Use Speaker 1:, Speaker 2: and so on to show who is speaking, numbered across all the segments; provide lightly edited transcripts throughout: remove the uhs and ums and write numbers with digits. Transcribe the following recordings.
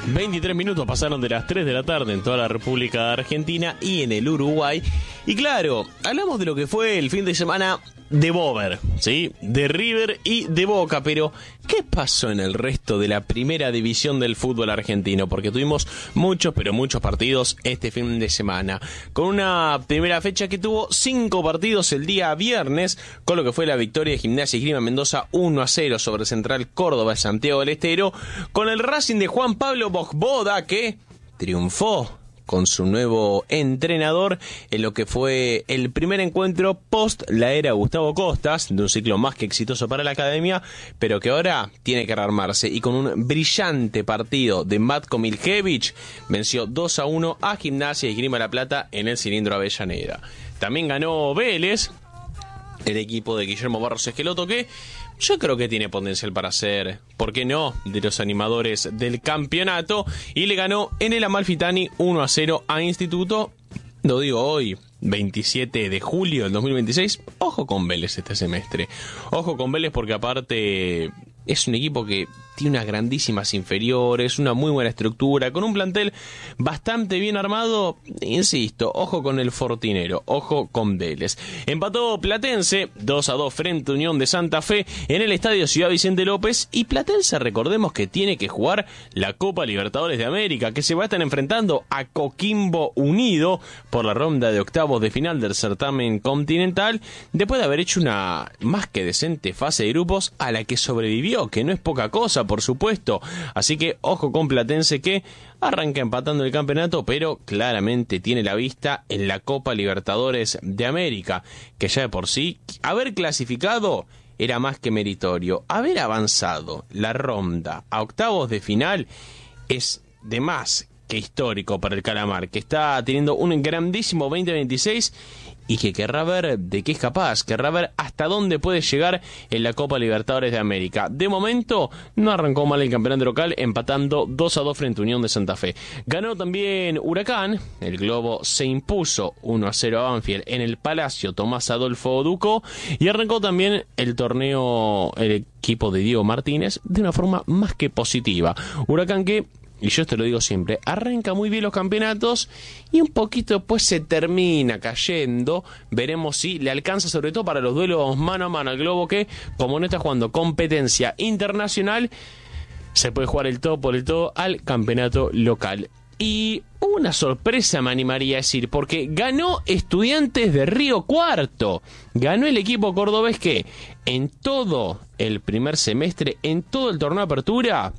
Speaker 1: 23 minutos pasaron de las 3 de la tarde en toda la República Argentina y en el Uruguay. Y claro, hablamos de lo que fue el fin de semana de Bober, ¿sí? De River y de Boca, pero ¿qué pasó en el resto de la primera división del fútbol argentino? Porque tuvimos muchos partidos este fin de semana, con una primera fecha que tuvo 5 partidos el día viernes, con lo que fue la victoria de Gimnasia y Esgrima Mendoza 1-0 sobre Central Córdoba de Santiago del Estero, con el Racing de Juan Pablo Vojvoda que triunfó con su nuevo entrenador en lo que fue el primer encuentro post la era Gustavo Costas, de un ciclo más que exitoso para la academia, pero que ahora tiene que rearmarse, y con un brillante partido de Matko Miljevic venció 2-1 a Gimnasia y Esgrima La Plata en el Cilindro Avellaneda. También ganó Vélez, el equipo de Guillermo Barros Esqueloto, que yo creo que tiene potencial para ser, ¿por qué no?, de los animadores del campeonato, y le ganó en el Amalfitani 1-0 a Instituto. Lo digo hoy, 27 de julio del 2026. Ojo con Vélez este semestre. Ojo con Vélez porque aparte es un equipo que tiene unas grandísimas inferiores, una muy buena estructura, con un plantel bastante bien armado. Insisto, ojo con el Fortinero, ojo con Vélez. Empató Platense 2-2 frente a Unión de Santa Fe en el Estadio Ciudad Vicente López. Y Platense, recordemos que tiene que jugar la Copa Libertadores de América, que se va a estar enfrentando a Coquimbo Unido por la ronda de octavos de final del certamen continental, después de haber hecho una más que decente fase de grupos a la que sobrevivió, que no es poca cosa, por supuesto. Así que ojo con Platense, que arranca empatando el campeonato, pero claramente tiene la vista en la Copa Libertadores de América, que ya de por sí haber clasificado era más que meritorio. Haber avanzado la ronda a octavos de final es de más que histórico para el Calamar, que está teniendo un grandísimo 2026 y que querrá ver de qué es capaz, querrá ver hasta dónde puede llegar en la Copa Libertadores de América. De momento no arrancó mal el campeonato local, empatando 2-2 frente a Unión de Santa Fe. Ganó también Huracán, el Globo se impuso 1-0 a Banfield en el Palacio Tomás Adolfo Ducó, y arrancó también el torneo el equipo de Diego Martínez de una forma más que positiva. Huracán que, y yo esto lo digo siempre, arranca muy bien los campeonatos y un poquito después se termina cayendo. Veremos si le alcanza, sobre todo para los duelos mano a mano al Globo, que como no está jugando competencia internacional, se puede jugar el todo por el todo al campeonato local. Y una sorpresa, me animaría a decir, porque ganó Estudiantes de Río Cuarto. Ganó el equipo cordobés que en todo el primer semestre, en todo el torneo de apertura,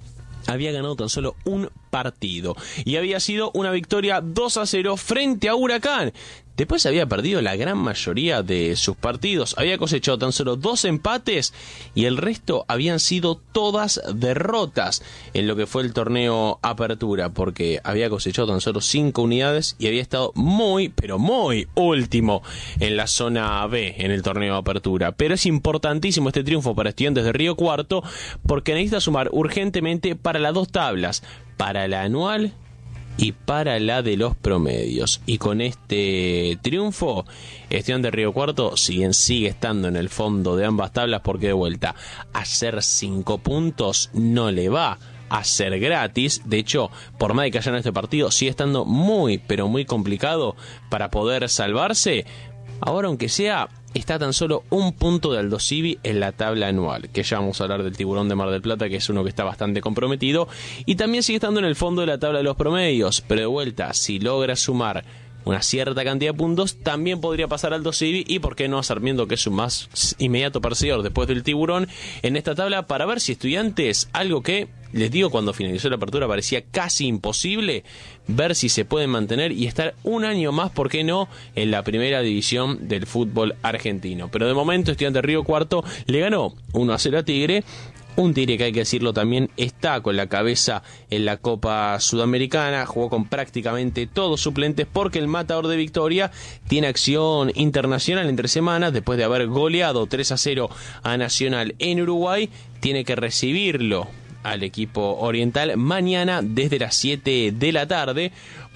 Speaker 1: había ganado tan solo un partido, y había sido una victoria 2-0 frente a Huracán. Después había perdido la gran mayoría de sus partidos, había cosechado tan solo 2 empates y el resto habían sido todas derrotas en lo que fue el torneo Apertura, porque había cosechado tan solo 5 unidades y había estado muy, pero muy último en la zona B en el torneo Apertura. Pero es importantísimo este triunfo para Estudiantes de Río Cuarto, porque necesita sumar urgentemente para las 2 tablas, para la anual y para la de los promedios. Y con este triunfo, Estudiantes de Río Cuarto, si bien sigue estando en el fondo de ambas tablas, porque de vuelta, hacer 5 puntos no le va a ser gratis. De hecho, por más de que haya en este partido, sigue estando muy, pero muy complicado para poder salvarse. Ahora, aunque sea, está tan solo un punto de Aldo Civi en la tabla anual, que ya vamos a hablar del Tiburón de Mar del Plata, que es uno que está bastante comprometido, y también sigue estando en el fondo de la tabla de los promedios, pero de vuelta, si logra sumar una cierta cantidad de puntos, también podría pasar Aldo Civi, y por qué no a Sarmiento, que es su más inmediato perseguidor después del Tiburón en esta tabla, para ver si Estudiantes, algo que les digo, cuando finalizó la apertura parecía casi imposible, ver si se pueden mantener y estar un año más, ¿por qué no?, en la primera división del fútbol argentino. Pero de momento Estudiantes de Río Cuarto le ganó 1-0 a Tigre. Un Tigre que, hay que decirlo, también está con la cabeza en la Copa Sudamericana. Jugó con prácticamente todos suplentes, porque el Matador de Victoria tiene acción internacional entre semanas. Después de haber goleado 3-0 a Nacional en Uruguay, tiene que recibirlo al equipo oriental mañana desde las 7 de la tarde,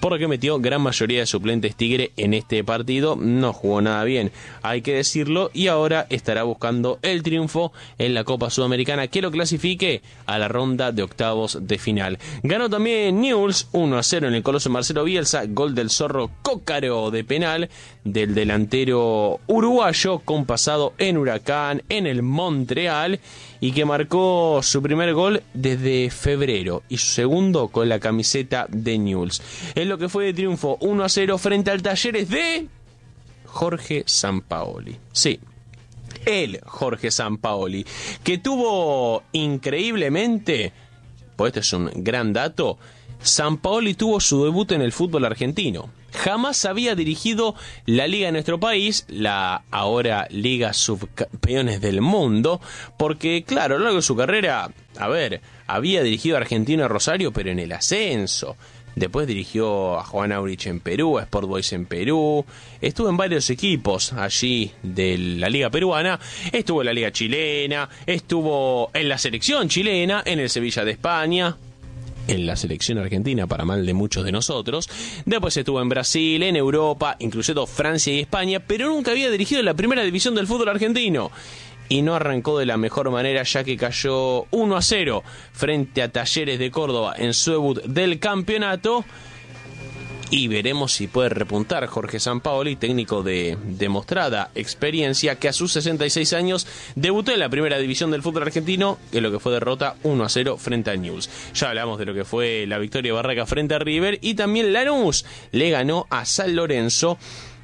Speaker 1: por lo que metió gran mayoría de suplentes Tigre en este partido. No jugó nada bien, hay que decirlo, y ahora estará buscando el triunfo en la Copa Sudamericana que lo clasifique a la ronda de octavos de final. Ganó también Newell's 1-0 en el Coloso Marcelo Bielsa, gol del Zorro Cócaro de penal del delantero uruguayo con pasado en Huracán, en el Montreal, y que marcó su primer gol desde febrero y su segundo con la camiseta de Newell's. En lo que fue de triunfo 1-0 frente al Talleres de Jorge Sampaoli. Sí, el Jorge Sampaoli, que tuvo increíblemente, pues este es un gran dato, Sampaoli tuvo su debut en el fútbol argentino. Jamás había dirigido la liga de nuestro país, la ahora Liga Subcampeones del Mundo, porque claro, a lo largo de su carrera, había dirigido a Argentino y Rosario, pero en el ascenso. Después dirigió a Juan Aurich en Perú, a Sport Boys en Perú. Estuvo en varios equipos allí de la Liga Peruana. Estuvo en la Liga Chilena. Estuvo en la selección chilena, en el Sevilla de España. En la selección argentina, para mal de muchos de nosotros. Después estuvo en Brasil, en Europa, incluyendo Francia y España, pero nunca había dirigido la primera división del fútbol argentino. Y no arrancó de la mejor manera, ya que cayó 1-0 frente a Talleres de Córdoba en su debut del campeonato. Y veremos si puede repuntar Jorge Sampaoli, técnico de demostrada experiencia, que a sus 66 años debutó en la primera división del fútbol argentino, en lo que fue derrota 1-0 frente a Newell's. Ya hablamos de lo que fue la victoria de Barraca frente a River, y también Lanús le ganó a San Lorenzo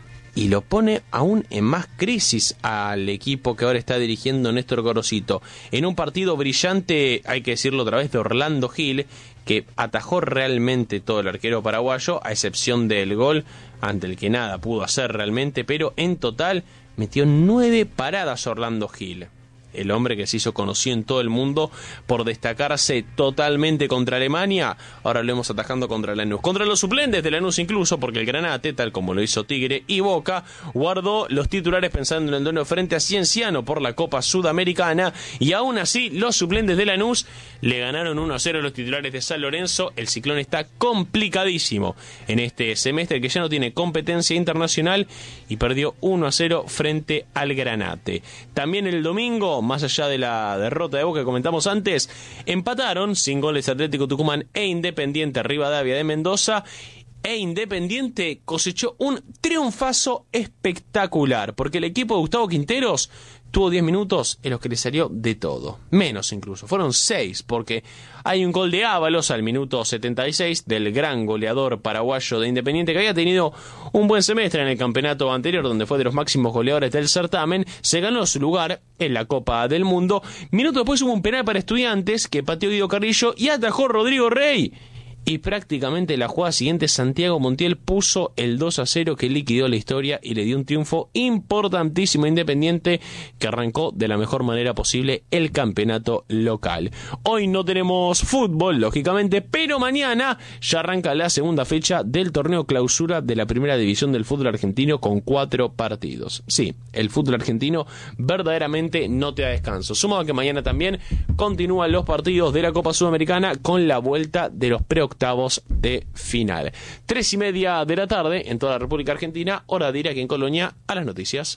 Speaker 1: y lo pone aún en más crisis al equipo que ahora está dirigiendo Néstor Gorosito. En un partido brillante, hay que decirlo otra vez, de Orlando Gil, que atajó realmente todo el arquero paraguayo, a excepción del gol, ante el que nada pudo hacer realmente, pero en total metió 9 paradas Orlando Gil. El hombre que se hizo conocido en todo el mundo por destacarse totalmente contra Alemania, ahora lo vemos atajando contra Lanús. Contra los suplentes de Lanús incluso, porque el Granate, tal como lo hizo Tigre y Boca, guardó los titulares pensando en el duelo frente a Cienciano por la Copa Sudamericana, y aún así los suplentes de Lanús le ganaron 1-0 a los titulares de San Lorenzo. El Ciclón está complicadísimo en este semestre, que ya no tiene competencia internacional, y perdió 1-0 frente al Granate. También el domingo, más allá de la derrota de Boca que comentamos antes, empataron sin goles Atlético Tucumán e Independiente Rivadavia de Mendoza, e Independiente cosechó un triunfazo espectacular, porque el equipo de Gustavo Quinteros tuvo 10 minutos en los que le salió de todo. Menos incluso, fueron 6, porque hay un gol de Ábalos al minuto 76 del gran goleador paraguayo de Independiente, que había tenido un buen semestre en el campeonato anterior, donde fue de los máximos goleadores del certamen. Se ganó su lugar en la Copa del Mundo. Minuto después hubo un penal para Estudiantes que pateó Guido Carrillo y atajó Rodrigo Rey. Y prácticamente la jugada siguiente, Santiago Montiel puso el 2-0 que liquidó la historia y le dio un triunfo importantísimo a Independiente, que arrancó de la mejor manera posible el campeonato local. Hoy no tenemos fútbol, lógicamente, pero mañana ya arranca la segunda fecha del torneo clausura de la primera división del fútbol argentino con 4 partidos. Sí, el fútbol argentino verdaderamente no te da descanso. Sumado a que mañana también continúan los partidos de la Copa Sudamericana con la vuelta de los preoctavos de final. 3:30 de la tarde en toda la República Argentina, hora de ir aquí en Colonia a las noticias.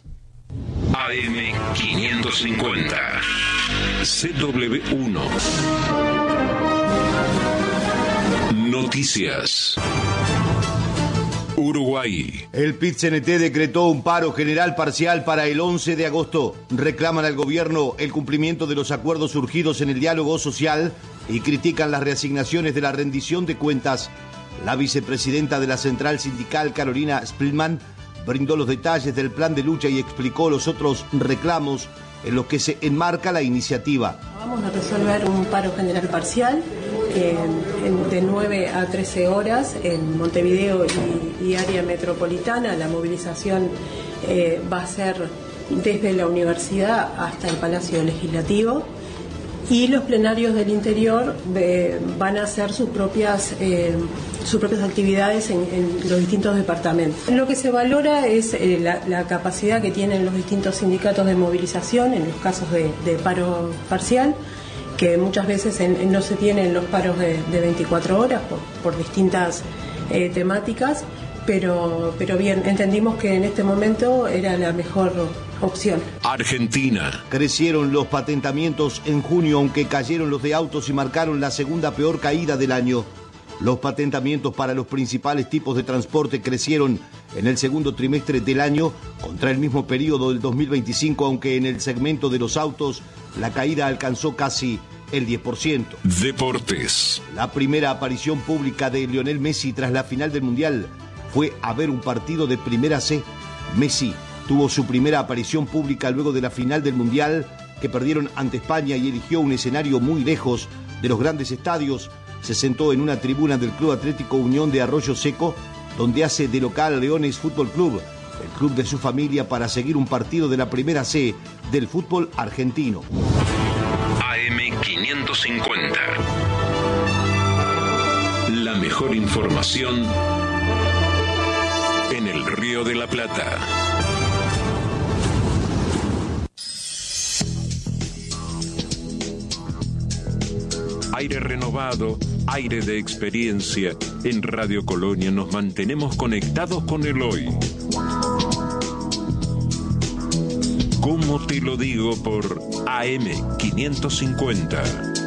Speaker 2: AM550 CW1 Noticias. Uruguay.
Speaker 3: El PIT-CNT decretó un paro general parcial para el 11 de agosto. Reclaman al gobierno el cumplimiento de los acuerdos surgidos en el diálogo social y critican las reasignaciones de la rendición de cuentas. La vicepresidenta de la Central Sindical, Carolina Spillman, brindó los detalles del plan de lucha y explicó los otros reclamos en los que se enmarca la iniciativa.
Speaker 4: Vamos a resolver un paro general parcial de 9 a 13 horas en Montevideo y área metropolitana. La movilización va a ser desde la universidad hasta el Palacio Legislativo, y los plenarios del interior van a hacer sus propias actividades en los distintos departamentos. Lo que se valora es la capacidad que tienen los distintos sindicatos de movilización en los casos de paro parcial, que muchas veces no se tienen los paros de 24 horas por distintas temáticas, pero bien, entendimos que en este momento era la mejor opción.
Speaker 2: Argentina.
Speaker 3: Crecieron los patentamientos en junio, aunque cayeron los de autos y marcaron la segunda peor caída del año. Los patentamientos para los principales tipos de transporte crecieron en el segundo trimestre del año contra el mismo periodo del 2025, aunque en el segmento de los autos la caída alcanzó casi el 10%.
Speaker 2: Deportes.
Speaker 3: La primera aparición pública de Lionel Messi tras la final del Mundial fue a ver un partido de Primera C. Messi tuvo su primera aparición pública luego de la final del Mundial que perdieron ante España y eligió un escenario muy lejos de los grandes estadios. Se sentó en una tribuna del Club Atlético Unión de Arroyo Seco, donde hace de local Leones Fútbol Club, el club de su familia, para seguir un partido de la Primera C del fútbol argentino.
Speaker 2: AM550. La mejor información en el Río de la Plata. Aire renovado, aire de experiencia. En Radio Colonia nos mantenemos conectados con el hoy. ¿Cómo te lo digo? Por AM550.